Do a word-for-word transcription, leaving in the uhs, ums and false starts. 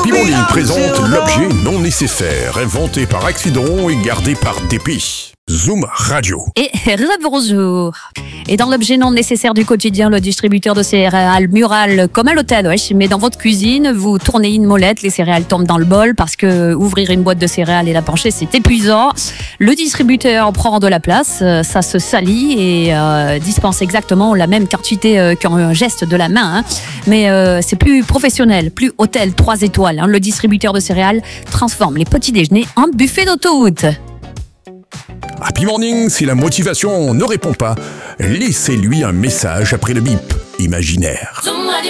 Happy Morning présente l'objet non nécessaire, inventé par accident et gardé par dépit. Zoom Radio. Et bonjour. Et dans l'objet non nécessaire du quotidien, le distributeur de céréales Mural, comme à l'hôtel, wesh, mais dans votre cuisine, vous tournez une molette, les céréales tombent dans le bol parce que ouvrir une boîte de céréales et la pencher, c'est épuisant. Le distributeur prend de la place, ça se salit et euh, dispense exactement la même quantité euh, qu'un geste de la main. Hein. Mais euh, c'est plus professionnel, plus hôtel trois étoiles. Hein. Le distributeur de céréales transforme les petits déjeuners en buffet d'autoroute. Happy Morning, si la motivation ne répond pas, laissez-lui un message après le bip imaginaire.